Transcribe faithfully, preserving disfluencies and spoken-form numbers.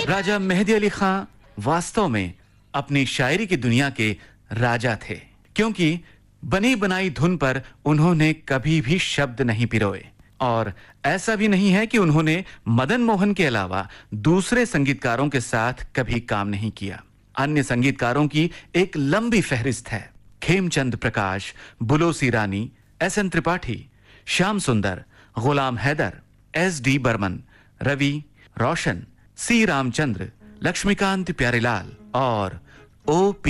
राजा मेहदी अली खां वास्तव में अपनी शायरी की दुनिया के राजा थे, क्योंकि बनी बनाई धुन पर उन्होंने कभी भी शब्द नहीं पिरोए। और ऐसा भी नहीं है कि उन्होंने मदन मोहन के अलावा दूसरे संगीतकारों के साथ कभी काम नहीं किया। अन्य संगीतकारों की एक लंबी फहरिस्त है। खेमचंद प्रकाश, बुलोसी रानी, एस एन त्रिपाठी, श्याम सुंदर, गुलाम हैदर, एस डी बर्मन, रवि, रोशन, सी रामचंद्र, लक्ष्मीकांत प्यारेलाल और ओ पी